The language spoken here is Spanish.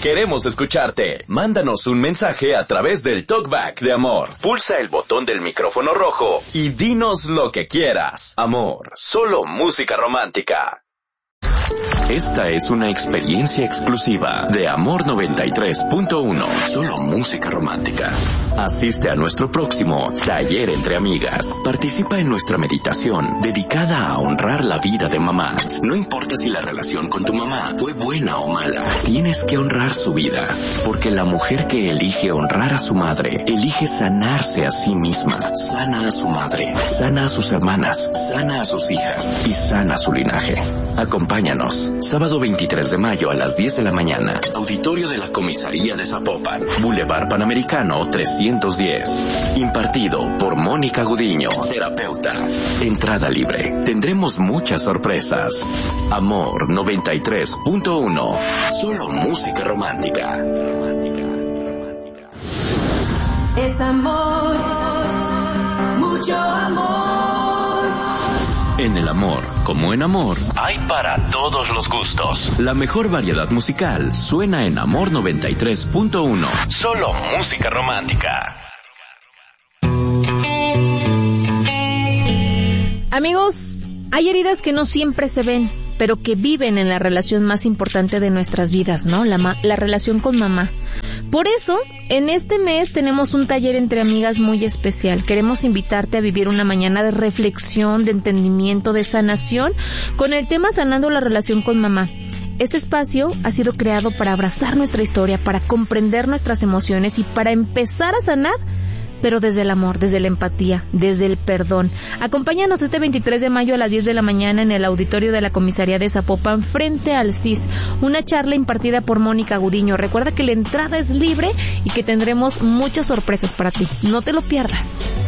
Queremos escucharte. Mándanos un mensaje a través del Talkback de Amor. Pulsa el botón del micrófono rojo y dinos lo que quieras. Amor, solo música romántica. Esta es una experiencia exclusiva de Amor 93.1. Solo música romántica. Asiste a nuestro próximo Taller Entre Amigas. Participa en nuestra meditación dedicada a honrar la vida de mamá. No importa si la relación con tu mamá fue buena o mala, tienes que honrar su vida, porque la mujer que elige honrar a su madre, elige sanarse a sí misma. Sana a su madre, sana a sus hermanas, sana a sus hijas y sana su linaje. Acompáñanos, sábado 23 de mayo a las 10 de la mañana, auditorio de la Comisaría de Zapopan, Boulevard Panamericano 310. Impartido por Mónica Gudiño, terapeuta. Entrada libre. Tendremos muchas sorpresas. Amor 93.1. Solo música romántica. Es amor, mucho amor. En el amor, como en amor, hay para todos los gustos. La mejor variedad musical suena en Amor 93.1. Solo música romántica. Amigos, hay heridas que no siempre se ven, pero que viven en la relación más importante de nuestras vidas, ¿no? La relación con mamá. Por eso, en este mes tenemos un taller entre amigas muy especial. Queremos invitarte a vivir una mañana de reflexión, de entendimiento, de sanación, con el tema Sanando la relación con mamá. Este espacio ha sido creado para abrazar nuestra historia, para comprender nuestras emociones y para empezar a sanar, pero desde el amor, desde la empatía, desde el perdón. Acompáñanos este 23 de mayo a las 10 de la mañana en el auditorio de la Comisaría de Zapopan frente al CIS. Una charla impartida por Mónica Gudiño. Recuerda que la entrada es libre y que tendremos muchas sorpresas para ti. No te lo pierdas.